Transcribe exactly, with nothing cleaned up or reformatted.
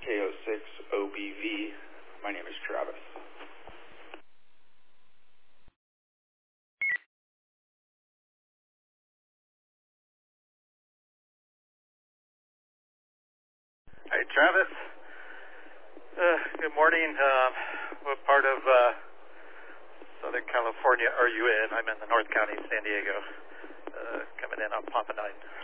zero six O B V. My name is Travis. Hi, Travis. Uh, good morning. Uh, what part of uh, Southern California are you in? I'm in the North County, San Diego, uh, coming in on Pompanine.